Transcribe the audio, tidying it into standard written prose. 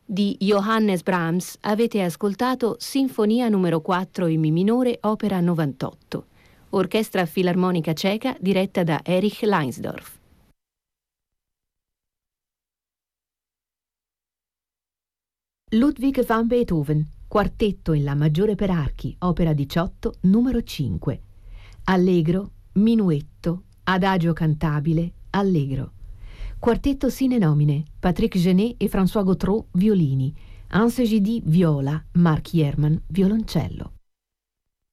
Di Johannes Brahms avete ascoltato Sinfonia numero 4 in Mi minore, opera 98. Orchestra Filarmonica Ceca diretta da Erich Leinsdorf. Ludwig van Beethoven, quartetto in La maggiore per archi, opera 18, numero 5. Allegro, minuetto, adagio cantabile, allegro. Quartetto sine nomine, Patrick Genet e François Gautreau, violini, Anse Gidi, viola, Mark Jerman, violoncello.